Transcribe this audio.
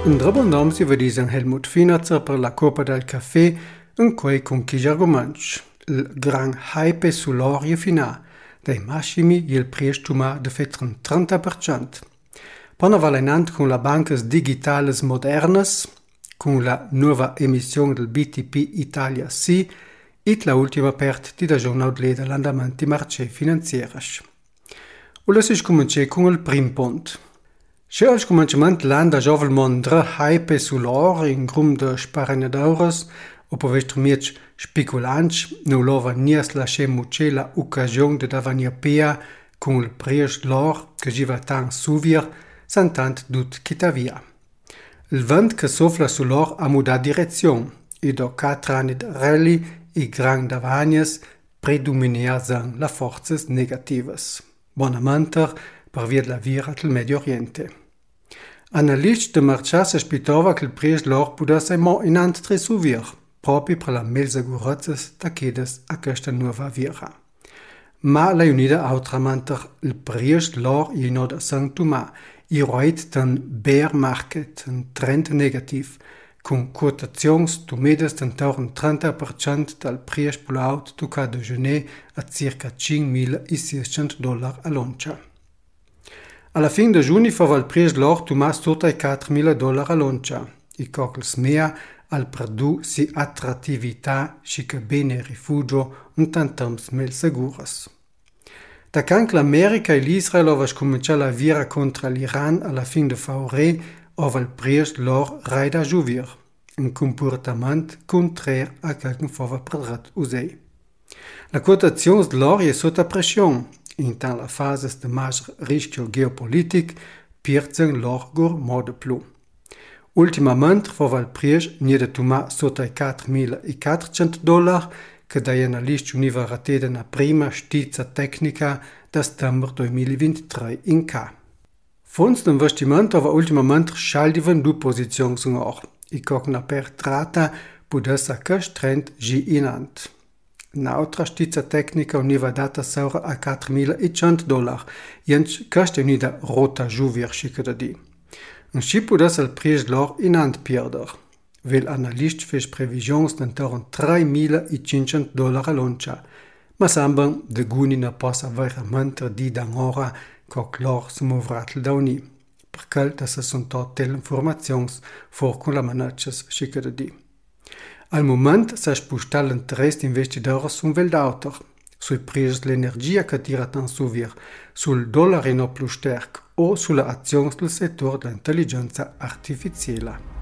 Un drabondom si vedisen Helmut Finazzer per la Coppa del Café un quei con chi argomanch. Il gran hype sull'orie fina, dei massimi il priestuma de fetren 30%. Pona valenant con la bancas digitales modernas, con la nuova emissione del BTP Italia C, et la ultima part di da giornal leda l'andamenti marce finanzieras. Ulas is cominciare con il prim punt. Se als cominciament landa jovel mondra hype sull'or in grum de sparanadauras, o povestr miec speculanch, no lova nias la muce la occasion de davania pea con il prieš l'or che giva tan suvir, santant dut kitavia. Il vent che sofla sull'or ha mudat direzione, e do 4 anni de rally e gran davanias predomineazan la forzas negativas. Bonamanter per via la vira del Medio Oriente. Analist de marchas aspitava che il prieš l'or pudasse mo in antre suvir, proprio per la melsagurazas tachedas a questa nuova vira. Ma la unida autramanter il prieš l'or in da sanctuma i roit den bear market, un trend negativ, con quotazions tumedas tentorn 30% dal prieš pulaut tuca de gener a circa $5.600 all'oncia. Alla fin de giugno fava il prieš l'or tumas sotto ai $4.000 all'oncia. I coccels mea al perdu si attrattività scica bene rifugio un tantams mel seguras. Da canc l'America e l'Israel ovas comincià la vira contra l'Iran alla fin de faure ova il prieš l'or raida juvir, un comportament contraire a quelcun fava predrat usei. La quotazione dell'or è sotto pressione, in tant la fase de mas rischio geopolitic pierzen l'or gur mode plu. Ultimament fava il prieš niede tuma sotto ai $4.400 che dai analisti univarate na prima stizza tecnica da settembre 2023 in K. Fonds d'investiment ava ultimament schaldiven du posizioni sun or. I cogna per trata pudessa cash trend gi inant. N'altra stizza tecnica univa data saura a $4.100, jens cash unida rota juvir schica da di. Un schi pudessa il prieš l'or inant pierder. Vel analist fes previsions d'entorn $3.500 all'oncia, ma sembra de guni na possa veramente di d'angora coc l'or si movratel da uni, per quel da se son totel informazions for con la manatges schica da di. Al moment s'ha spustat l'interès d'investidors sun vel d'auter, sui prieš l'energia che tira tan suvir, sul dollar no plus sterk o sulla azions del settor dell'intelligenza artificiella.